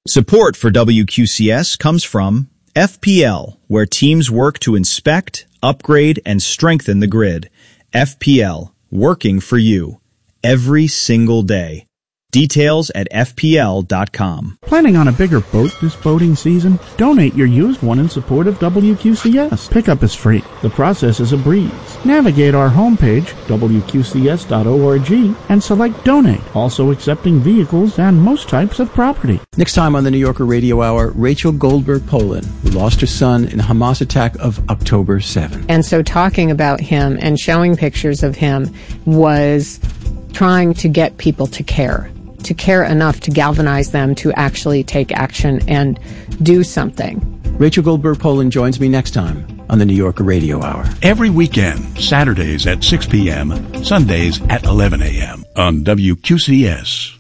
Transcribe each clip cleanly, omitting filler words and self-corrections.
Support for WQCS comes from FPL, where teams work to inspect, upgrade, and strengthen the grid. FPL, working for you every single day. Details at FPL.com. Planning on a bigger boat this boating season? Donate your used one in support of WQCS. Pickup is free. The process is a breeze. Navigate our homepage, WQCS.org, and select Donate, also accepting vehicles and most types of property. Next time on the New Yorker Radio Hour, Rachel Goldberg-Polin, who lost her son in a Hamas attack of October 7. And so talking about him and showing pictures of him was trying to get people to care enough to galvanize them to actually take action and do something. Rachel Goldberg-Polin joins me next time on the New Yorker Radio Hour. Every weekend, Saturdays at 6 p.m., Sundays at 11 a.m. on WQCS.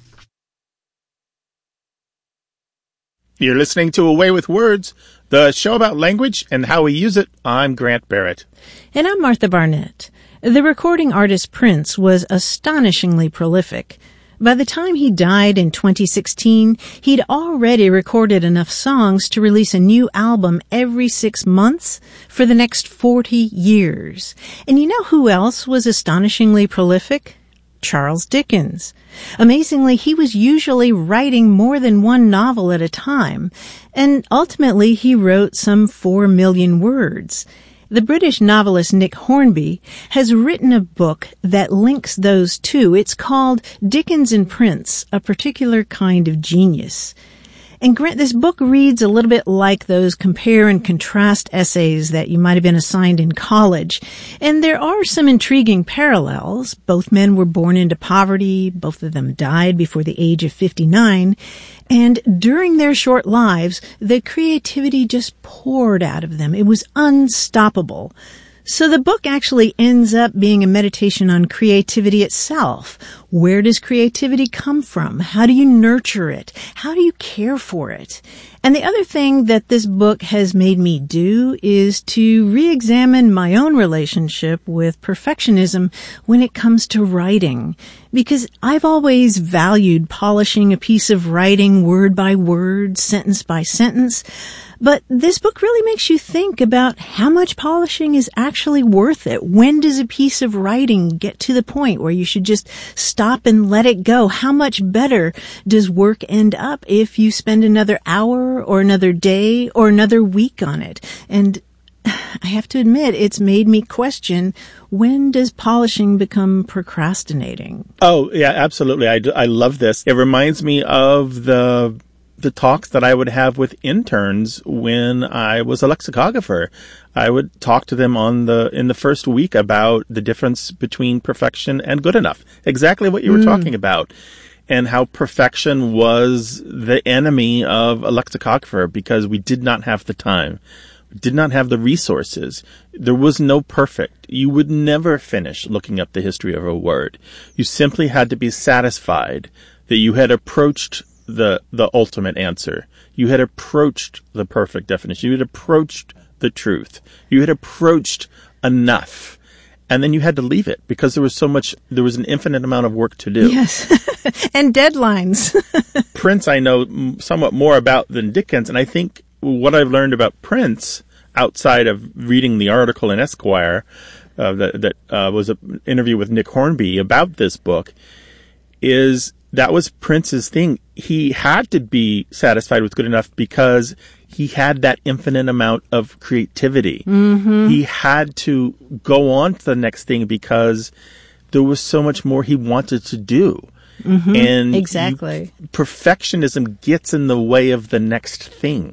You're listening to Away with Words, the show about language and how we use it. I'm Grant Barrett. And I'm Martha Barnett. The recording artist Prince was astonishingly prolific. By the time he died in 2016, he'd already recorded enough songs to release a new album every 6 months for the next 40 years. And you know who else was astonishingly prolific? Charles Dickens. Amazingly, he was usually writing more than one novel at a time, and ultimately he wrote some 4 million words. The British novelist Nick Hornby has written a book that links those two. It's called Dickens and Prince, A Particular Kind of Genius. And Grant, this book reads a little bit like those compare and contrast essays that you might have been assigned in college. And there are some intriguing parallels. Both men were born into poverty. Both of them died before the age of 59. And during their short lives, the creativity just poured out of them. It was unstoppable. So the book actually ends up being a meditation on creativity itself. Where does creativity come from? How do you nurture it? How do you care for it? And the other thing that this book has made me do is to re-examine my own relationship with perfectionism when it comes to writing. Because I've always valued polishing a piece of writing word by word, sentence by sentence. But this book really makes you think about how much polishing is actually worth it. When does a piece of writing get to the point where you should just stop and let it go? How much better does work end up if you spend another hour or another day or another week on it? And I have to admit, it's made me question, when does polishing become procrastinating? Oh, yeah, absolutely. I love this. It reminds me of the talks that I would have with interns when I was a lexicographer. I would talk to them in the first week about the difference between perfection and good enough. Exactly what you were talking about. And how perfection was the enemy of a lexicographer because we did not have the time. We did not have the resources. There was no perfect. You would never finish looking up the history of a word. You simply had to be satisfied that you had approached the ultimate answer. You had approached the perfect definition. You had approached the truth. You had approached enough. And then you had to leave it because there was an infinite amount of work to do. Yes. And deadlines. Prince I know somewhat more about than Dickens. And I think what I've learned about Prince outside of reading the article in Esquire that was an interview with Nick Hornby about this book is that was Prince's thing. He had to be satisfied with good enough because he had that infinite amount of creativity. Mm-hmm. He had to go on to the next thing because there was so much more he wanted to do. Mm-hmm. And exactly. Perfectionism gets in the way of the next thing.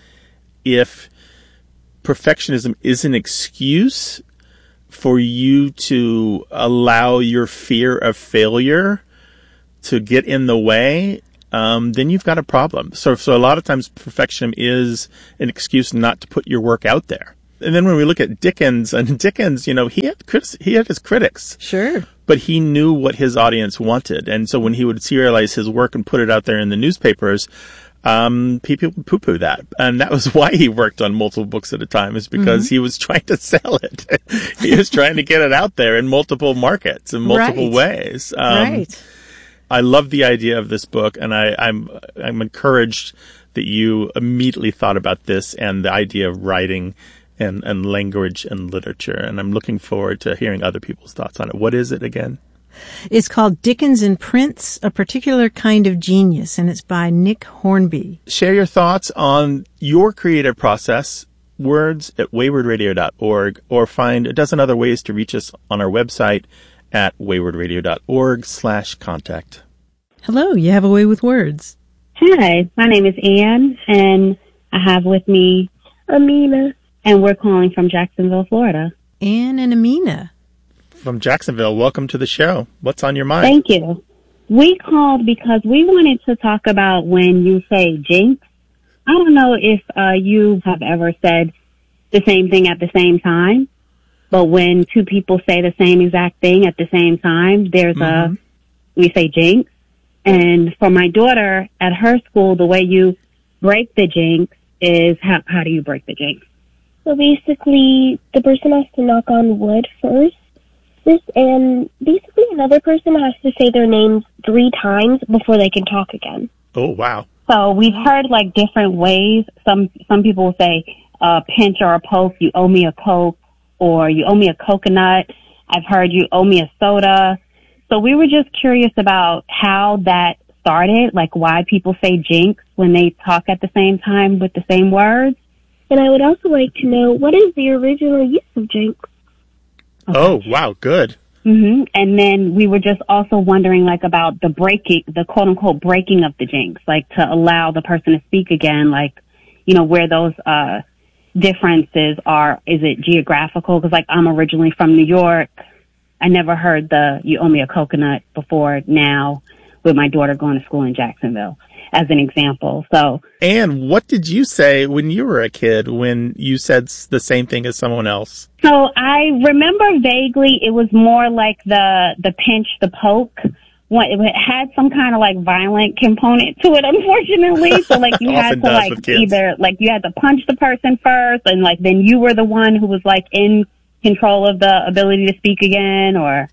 If perfectionism is an excuse for you to allow your fear of failure to get in the way, then you've got a problem. So a lot of times perfection is an excuse not to put your work out there. And then when we look at Dickens, he had his critics. Sure. But he knew what his audience wanted. And so when he would serialize his work and put it out there in the newspapers, people would poo-poo that. And that was why he worked on multiple books at a time, is because he was trying to sell it. He was trying to get it out there in multiple markets, in multiple ways. Right. I love the idea of this book, and I'm encouraged that you immediately thought about this and the idea of writing and language and literature. And I'm looking forward to hearing other people's thoughts on it. What is it again? It's called Dickens and Prince, A Particular Kind of Genius, and it's by Nick Hornby. Share your thoughts on your creative process, words at waywardradio.org, or find a dozen other ways to reach us on our website at waywardradio.org/contact. Hello, you have a way with words. Hi, my name is Ann, and I have with me Amina, and we're calling from Jacksonville, Florida. Ann and Amina. From Jacksonville, welcome to the show. What's on your mind? Thank you. We called because we wanted to talk about when you say jinx. I don't know if you have ever said the same thing at the same time, but when two people say the same exact thing at the same time, there's we say jinx. And for my daughter, at her school, the way you break the jinx is, how do you break the jinx? So basically, the person has to knock on wood first, and basically another person has to say their names 3 times before they can talk again. Oh, wow. So we've heard like different ways. Some people will say pinch or a poke, you owe me a Coke, or you owe me a coconut. I've heard you owe me a soda. So we were just curious about how that started, like why people say jinx when they talk at the same time with the same words. And I would also like to know, what is the original use of jinx? Okay. Oh, wow, good. Mm-hmm. And then we were just also wondering, like, about the breaking, the quote-unquote breaking of the jinx, like to allow the person to speak again, like, you know, where those differences are. Is it geographical? Because, like, I'm originally from New York. I never heard the you owe me a coconut before now with my daughter going to school in Jacksonville, as an example. So, and what did you say when you were a kid when you said the same thing as someone else? So I remember vaguely it was more like the pinch, the poke. It had some kind of like violent component to it, unfortunately. So like you had to like either like you had to punch the person first, and like then you were the one who was like in control of the ability to speak again, or.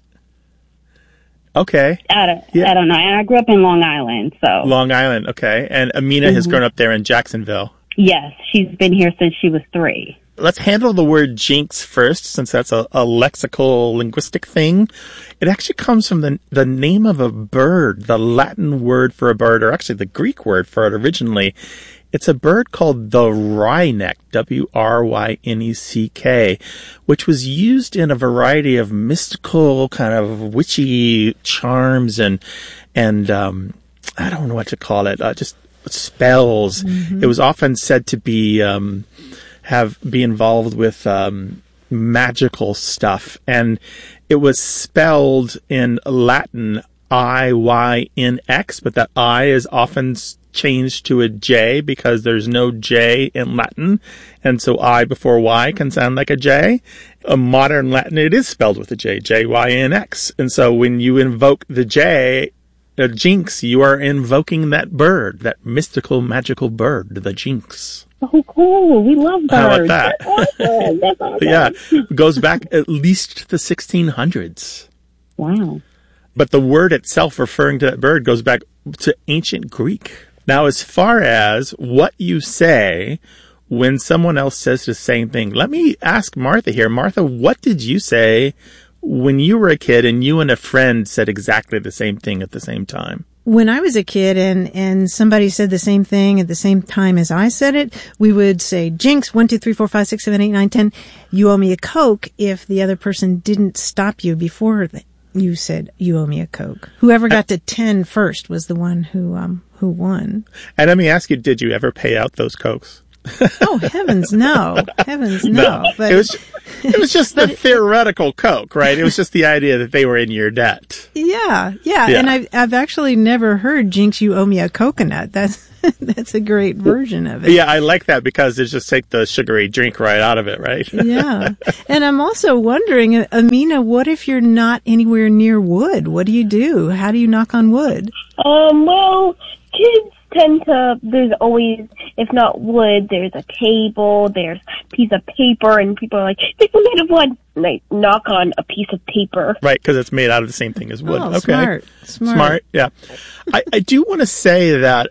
Okay. I don't know. And I grew up in Long Island, so. Long Island, okay. And Amina has grown up there in Jacksonville. Yes, she's been here since she was 3. Let's handle the word jinx first, since that's a lexical linguistic thing. It actually comes from the name of a bird, the Latin word for a bird, or actually the Greek word for it originally. It's a bird called the wryneck, W-R-Y-N-E-C-K, which was used in a variety of mystical kind of witchy charms and I don't know what to call it, just spells. Mm-hmm. It was often said to be involved with magical stuff, and it was spelled in Latin I-Y-N-X, but that I is often changed to a J because there's no J in Latin, and so I before Y can sound like a J. A modern Latin, it is spelled with a J, J-Y-N-X. And so when you invoke the J, the jinx, you are invoking that bird, that mystical, magical bird, the jinx. Oh, cool. We love birds. How about that? That's awesome. Yeah, it goes back at least to the 1600s. Wow. But the word itself referring to that bird goes back to ancient Greek. Now, as far as what you say when someone else says the same thing, let me ask Martha here. Martha, what did you say when you were a kid and you and a friend said exactly the same thing at the same time? When I was a kid and somebody said the same thing at the same time as I said it, we would say, jinx, 1, 2, 3, 4, 5, 6, 7, 8, 9, 10. You owe me a Coke if the other person didn't stop you before you said, you owe me a Coke. Whoever got to 10 first was the one who won. And let me ask you, did you ever pay out those Cokes? Oh, heavens no. Heavens no. But it was just the theoretical Coke, right? It was just the idea that they were in your debt. Yeah. And I've actually never heard, jinx, you owe me a coconut. That's a great version of it. Yeah, I like that because it's just take the sugary drink right out of it, right? Yeah. And I'm also wondering, Amina, what if you're not anywhere near wood? What do you do? How do you knock on wood? Well, kids there's always, if not wood, there's a table, there's a piece of paper, and people are like, it's made of wood. And they knock on a piece of paper. Right, because it's made out of the same thing as wood. Oh, okay. Smart. Yeah. I do want to say that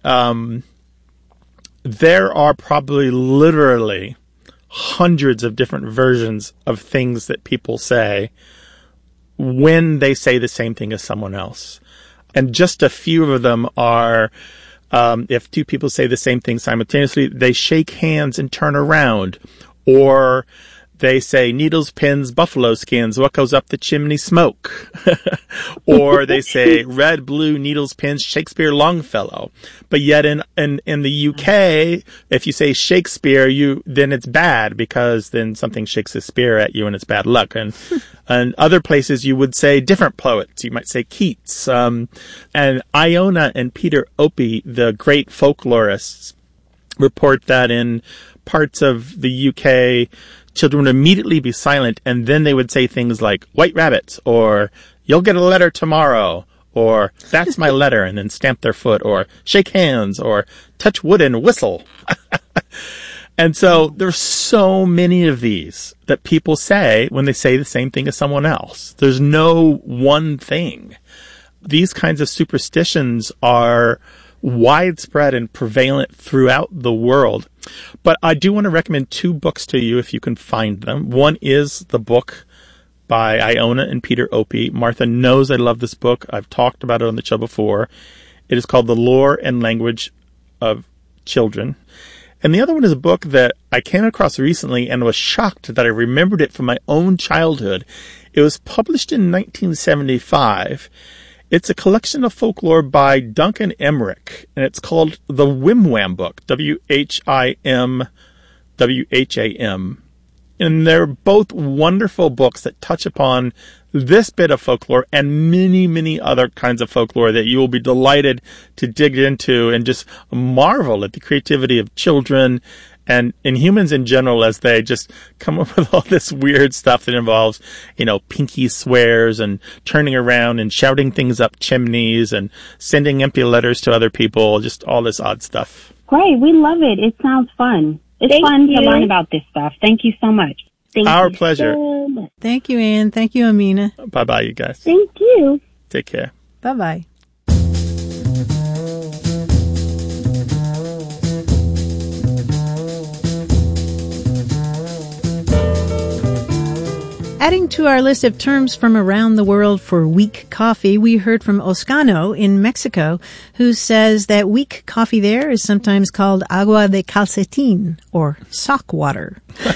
there are probably literally hundreds of different versions of things that people say when they say the same thing as someone else. And just a few of them are, if two people say the same thing simultaneously, they shake hands and turn around. Or they say, needles, pins, buffalo skins, what goes up the chimney, smoke. Or they say, red, blue, needles, pins, Shakespeare, Longfellow. But yet in the UK, if you say Shakespeare, then it's bad, because then something shakes a spear at you and it's bad luck. And other places you would say different poets. You might say Keats. And Iona and Peter Opie, the great folklorists, report that in parts of the UK, children would immediately be silent, and then they would say things like white rabbits, or you'll get a letter tomorrow, or that's my letter, and then stamp their foot, or shake hands, or touch wood and whistle. And so there's so many of these that people say when they say the same thing as someone else. There's no one thing. These kinds of superstitions are widespread and prevalent throughout the world. But I do want to recommend two books to you if you can find them. One is the book by Iona and Peter Opie. Martha knows I love this book. I've talked about it on the show before. It is called The Lore and Language of Children. And the other one is a book that I came across recently and was shocked that I remembered it from my own childhood. It was published in 1975. It's a collection of folklore by Duncan Emmerich, and it's called The Whim Wham Book, WHIMWHAM. And they're both wonderful books that touch upon this bit of folklore and many, many other kinds of folklore that you will be delighted to dig into and just marvel at the creativity of children and humans in general as they just come up with all this weird stuff that involves, pinky swears and turning around and shouting things up chimneys and sending empty letters to other people, just all this odd stuff. Great. We love it. It sounds fun. It's fun to learn about this stuff. Thank you so much. Our pleasure. So much. Thank you, Ann. Thank you, Amina. Bye-bye, you guys. Thank you. Take care. Bye-bye. Adding to our list of terms from around the world for weak coffee, we heard from Oscano in Mexico, who says that weak coffee there is sometimes called agua de calcetín, or sock water.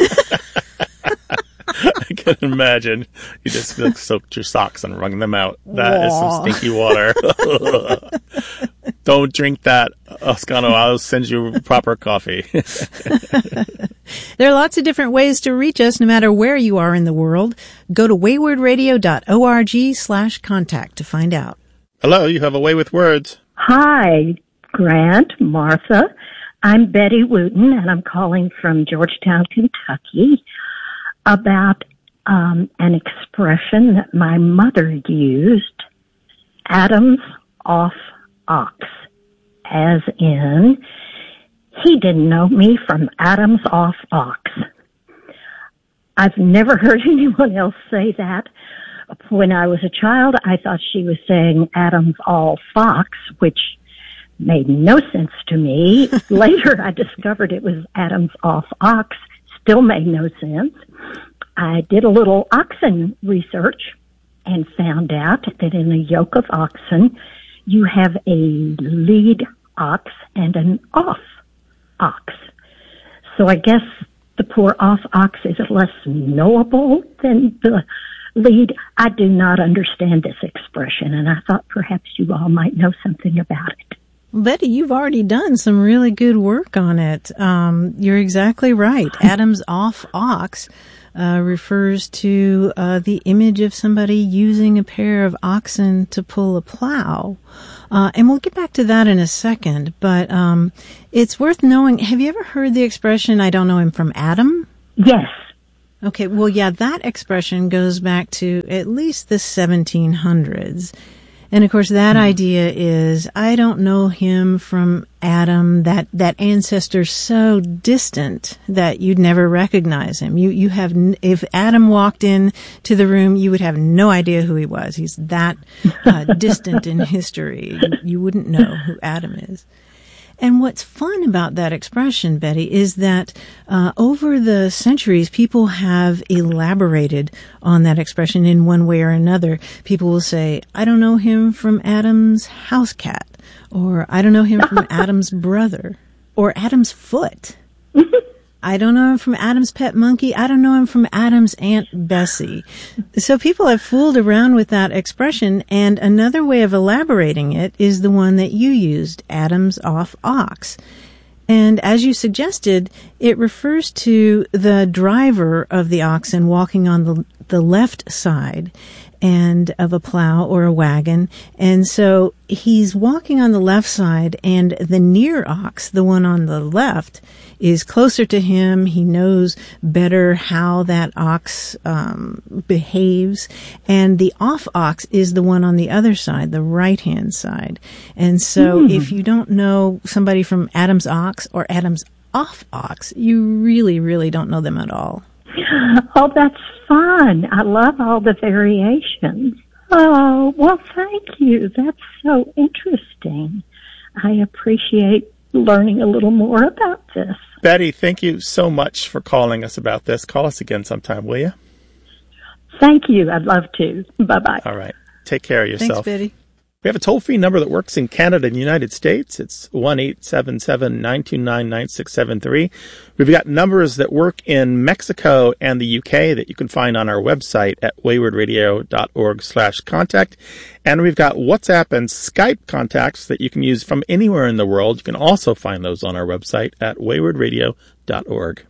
I can imagine. You just soaked your socks and wrung them out. That is some stinky water. Don't drink that, Oscano. I'll send you proper coffee. There are lots of different ways to reach us no matter where you are in the world. Go to waywardradio.org/contact to find out. Hello, you have a way with words. Hi, Grant, Martha. I'm Betty Wooten, and I'm calling from Georgetown, Kentucky, about an expression that my mother used, Adam's off ox, as in, he didn't know me from Adam's off ox. I've never heard anyone else say that. When I was a child, I thought she was saying Adam's all fox, which made no sense to me. Later, I discovered it was Adam's off ox. Still made no sense. I did a little oxen research and found out that in a yoke of oxen, you have a lead ox and an off ox. So I guess the poor off ox is less knowable than the lead. I do not understand this expression, and I thought perhaps you all might know something about it. Betty, you've already done some really good work on it. You're exactly right. Adam's off ox refers to the image of somebody using a pair of oxen to pull a plow. And we'll get back to that in a second, but it's worth knowing. Have you ever heard the expression, I don't know him from Adam? Yes. Okay, well, yeah, that expression goes back to at least the 1700s. And of course, that idea is, I don't know him from Adam, that ancestor so distant that you'd never recognize him. You have, if Adam walked in to the room, you would have no idea who he was. He's that distant in history. You wouldn't know who Adam is. And what's fun about that expression, Betty, is that over the centuries, people have elaborated on that expression in one way or another. People will say, I don't know him from Adam's house cat, or I don't know him from Adam's brother, or Adam's foot. I don't know him from Adam's pet monkey. I don't know him from Adam's Aunt Bessie. So people have fooled around with that expression, and another way of elaborating it is the one that you used, Adam's off ox. And as you suggested, it refers to the driver of the oxen walking on the left side and of a plow or a wagon. And so he's walking on the left side, and the near ox, the one on the left, is closer to him. He knows better how that ox behaves. And the off ox is the one on the other side, the right-hand side. And so if you don't know somebody from Adam's ox or Adam's off ox, you really, really don't know them at all. Oh, that's fun. I love all the variations. Oh, well, thank you. That's so interesting. I appreciate learning a little more about this. Betty, thank you so much for calling us about this. Call us again sometime, will you? Thank you. I'd love to. Bye-bye. All right. Take care of yourself. Thanks, Betty. We have a toll-free number that works in Canada and the United States. It's 1-877-929-9673. We've got numbers that work in Mexico and the UK that you can find on our website at waywardradio.org/contact. And we've got WhatsApp and Skype contacts that you can use from anywhere in the world. You can also find those on our website at waywardradio.org.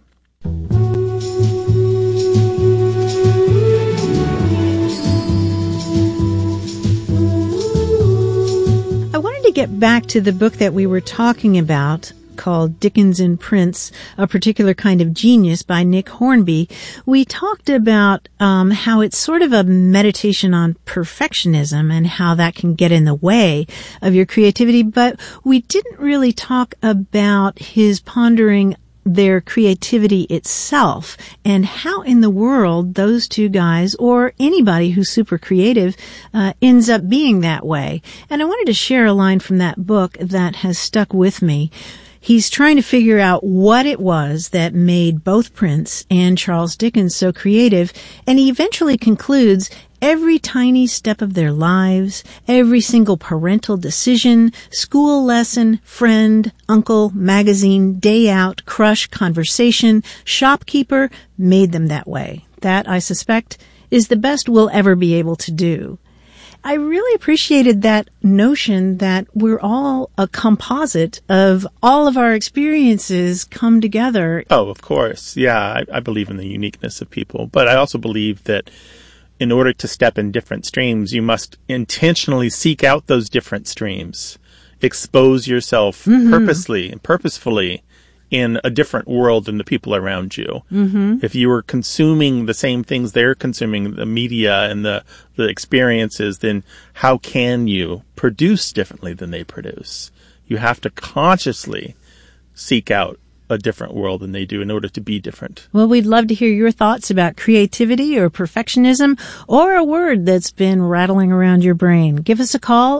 Get back to the book that we were talking about called Dickens and Prince, A Particular Kind of Genius by Nick Hornby. We talked about how it's sort of a meditation on perfectionism and how that can get in the way of your creativity, but we didn't really talk about his pondering their creativity itself and how in the world those two guys or anybody who's super creative ends up being that way. And I wanted to share a line from that book that has stuck with me. He's trying to figure out what it was that made both Prince and Charles Dickens so creative, and he eventually concludes every tiny step of their lives, every single parental decision, school lesson, friend, uncle, magazine, day out, crush, conversation, shopkeeper made them that way. That, I suspect, is the best we'll ever be able to do. I really appreciated that notion that we're all a composite of all of our experiences come together. Oh, of course. Yeah, I believe in the uniqueness of people, but I also believe that in order to step in different streams, you must intentionally seek out those different streams. Expose yourself purposely and purposefully in a different world than the people around you. If you were consuming the same things they're consuming, the media and the experiences, then how can you produce differently than they produce? You have to consciously seek out a different world than they do in order to be different. Well, we'd love to hear your thoughts about creativity or perfectionism or a word that's been rattling around your brain. Give us a call,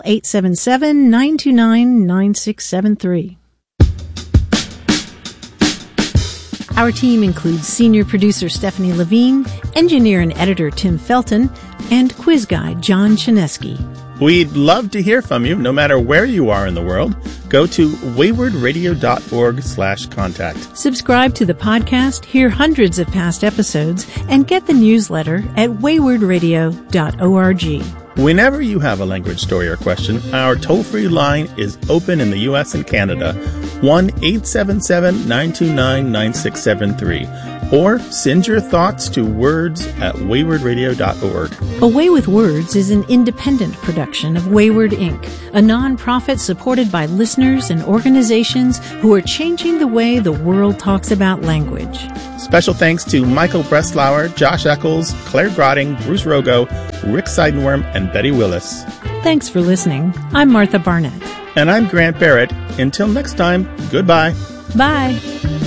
877-929-9673. Our team includes senior producer Stephanie Levine, engineer and editor Tim Felton, and quiz guy John Chinesky. We'd love to hear from you, no matter where you are in the world. Go to waywardradio.org/contact. Subscribe to the podcast, hear hundreds of past episodes, and get the newsletter at waywardradio.org. Whenever you have a language story or question, our toll-free line is open in the U.S. and Canada, 1-877-929-9673. Or send your thoughts to words@waywardradio.org. A Way with Words is an independent production of Wayward Inc., a non-profit supported by listeners and organizations who are changing the way the world talks about language. Special thanks to Michael Breslauer, Josh Eccles, Claire Grotting, Bruce Rogo, Rick Seidenworm, and Betty Willis. Thanks for listening. I'm Martha Barnett. And I'm Grant Barrett. Until next time, goodbye. Bye.